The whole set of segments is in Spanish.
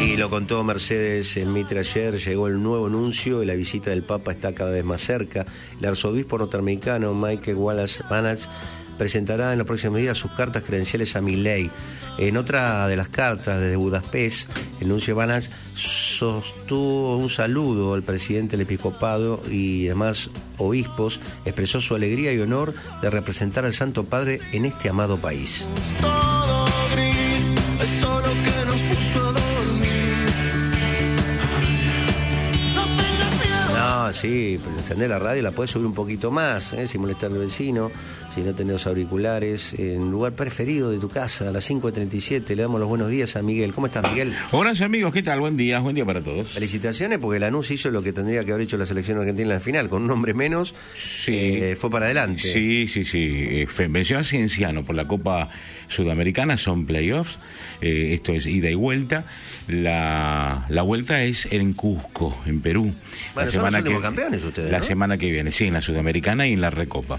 Y lo contó Mercedes en Mitre ayer, llegó el nuevo anuncio y la visita del Papa está cada vez más cerca. El arzobispo norteamericano Michael Wallace Banach presentará en los próximos días sus cartas credenciales a Milei. En otra de las cartas desde Budapest, el nuncio Banach sostuvo un saludo al presidente del episcopado y demás obispos, expresó su alegría y honor de representar al Santo Padre en este amado país. Todo gris, es solo que nos puso a dormir. No tengas miedo. No, sí, pero encender la radio la puedes subir un poquito más, sin molestar al vecino, si no tenés los auriculares, en el lugar preferido de tu casa, a las 5:37, le damos los buenos días a Miguel. ¿Cómo estás, Miguel? Hola amigos, ¿qué tal? Buen día para todos. Felicitaciones, porque Lanús hizo lo que tendría que haber hecho la selección argentina en la final, con un hombre menos, Sí. Fue para adelante. Sí. Venció a Cienciano por la Copa Sudamericana, son playoffs, esto es ida y vuelta. La vuelta es en Cusco, en Perú. Bueno, son los últimos campeones ustedes, La ¿no? semana que viene, sí, en la Sudamericana y en la Recopa.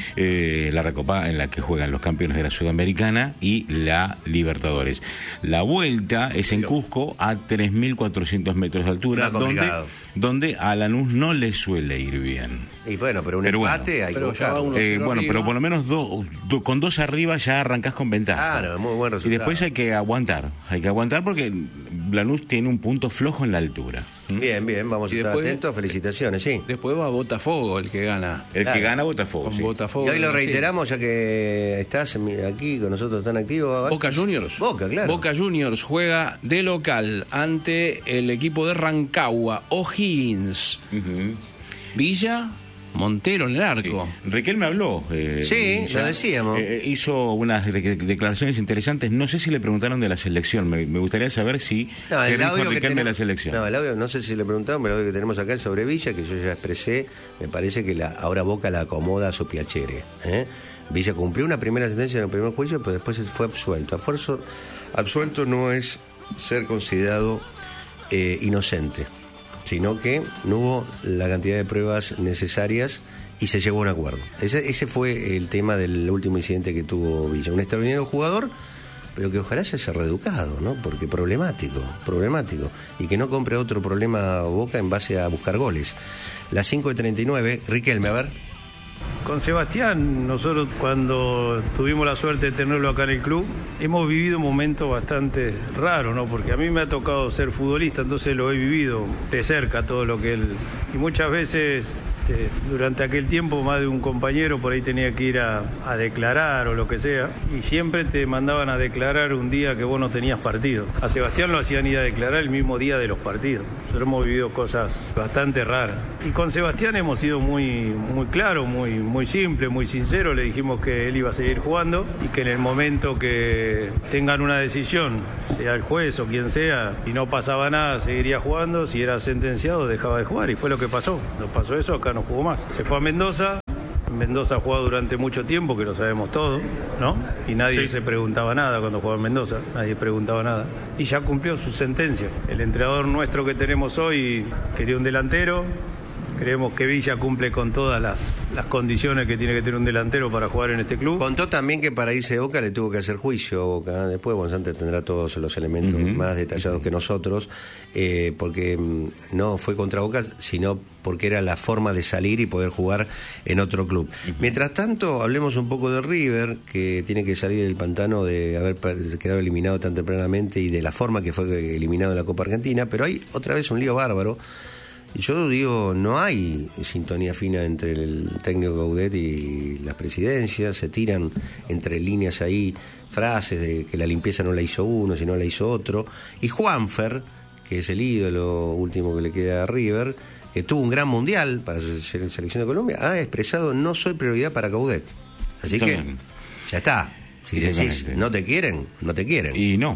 La Recopa en la que juegan los campeones de la Sudamericana y la Libertadores. La vuelta es en Cusco a 3.400 metros de altura, donde a Lanús no le suele ir bien. Y bueno, pero empate hay que buscarlo. Pero por lo menos con dos arriba ya arrancás con ventaja. Claro, muy buen resultado. Y después hay que aguantar porque Lanús tiene un punto flojo en la altura. Bien, vamos a estar atentos, felicitaciones, sí. Después va Botafogo, el que gana. El que gana Botafogo, Con sí. Botafogo. Y hoy lo reiteramos, ya que estás aquí con nosotros tan activo. Boca Juniors. Boca, claro. Boca Juniors juega de local ante el equipo de Rancagua, O'Higgins. Villa, Montero en el arco. Riquelme habló. Sí, lo decíamos. Hizo unas declaraciones interesantes. No sé si le preguntaron de la selección. Me gustaría saber si el dijo audio Riquelme de la selección. No, el audio, no sé si le preguntaron, pero el audio que tenemos acá es sobre Villa, que yo ya expresé. Me parece que ahora Boca la acomoda a su Piacere. Villa cumplió una primera sentencia en el primer juicio, pero después fue absuelto. Absuelto no es ser considerado inocente, sino que no hubo la cantidad de pruebas necesarias y se llegó a un acuerdo. Ese fue el tema del último incidente que tuvo Villa. Un extraordinario jugador, pero que ojalá se haya reeducado, ¿no? Porque problemático. Y que no compre otro problema Boca en base a buscar goles. Las 5:39, Riquelme, a ver. Con Sebastián, nosotros cuando tuvimos la suerte de tenerlo acá en el club, hemos vivido momentos bastante raros, ¿no? Porque a mí me ha tocado ser futbolista, entonces lo he vivido de cerca todo lo que él... Y muchas veces, durante aquel tiempo, más de un compañero por ahí tenía que ir a declarar o lo que sea, y siempre te mandaban a declarar un día que vos no tenías partido. A Sebastián lo hacían ir a declarar el mismo día de los partidos. Nosotros hemos vivido cosas bastante raras. Y con Sebastián hemos sido muy claros, muy simple, muy sincero. Le dijimos que él iba a seguir jugando y que en el momento que tengan una decisión, sea el juez o quien sea, y no pasaba nada, seguiría jugando. Si era sentenciado, dejaba de jugar, y fue lo que pasó. No pasó eso, acá no jugó más. Se fue a Mendoza. Mendoza ha jugado durante mucho tiempo, que lo sabemos todo, ¿no? Y nadie se preguntaba nada cuando jugaba en Mendoza, nadie preguntaba nada. Y ya cumplió su sentencia. El entrenador nuestro que tenemos hoy quería un delantero. Creemos que Villa cumple con todas las condiciones que tiene que tener un delantero para jugar en este club. Contó también que para irse de Boca le tuvo que hacer juicio a Boca. Después González tendrá todos los elementos más detallados que nosotros, porque no fue contra Boca, sino porque era la forma de salir y poder jugar en otro club. Mientras tanto, hablemos un poco de River, que tiene que salir del pantano de haber quedado eliminado tan tempranamente y de la forma que fue eliminado en la Copa Argentina, pero hay otra vez un lío bárbaro. Yo digo, no hay sintonía fina entre el técnico Gaudet y las presidencias, se tiran entre líneas ahí frases de que la limpieza no la hizo uno, sino la hizo otro. Y Juanfer, que es el ídolo último que le queda a River, que tuvo un gran mundial para la selección de Colombia, ha expresado: no soy prioridad para Gaudet. Así que ya está. Si decís no te quieren, no te quieren. Y no.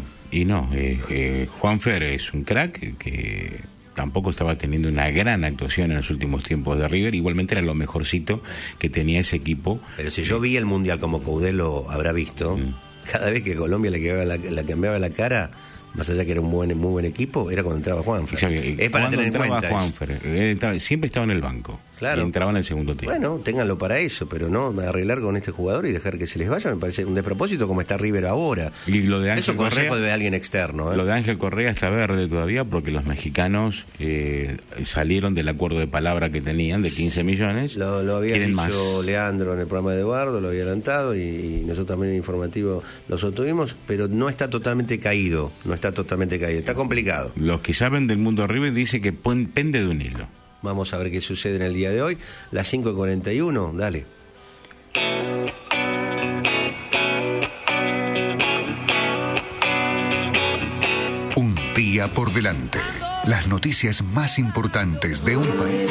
Juanfer es un crack que tampoco estaba teniendo una gran actuación en los últimos tiempos de River. Igualmente era lo mejorcito que tenía ese equipo. Pero si yo vi el mundial como Coudet lo habrá visto, cada vez que Colombia le cambiaba la cara, más allá que era un muy buen equipo, era cuando entraba Juanfer. Es para tener en cuenta Juanfer, siempre estaba en el banco. Claro. Y entraba en el segundo tiempo. Bueno, ténganlo para eso, pero no arreglar con este jugador y dejar que se les vaya, me parece un despropósito como está River ahora. Y lo de Ángel eso consejo Correa, de alguien externo. Lo de Ángel Correa está verde todavía porque los mexicanos salieron del acuerdo de palabra que tenían de 15 millones. Lo había dicho más. Leandro en el programa de Eduardo, lo había adelantado y nosotros también en el informativo lo sostuvimos, pero no está totalmente caído, está complicado. Los que saben del mundo de River dicen que pende de un hilo. Vamos a ver qué sucede en el día de hoy. Las 5:41, dale. Un día por delante. Las noticias más importantes de un país.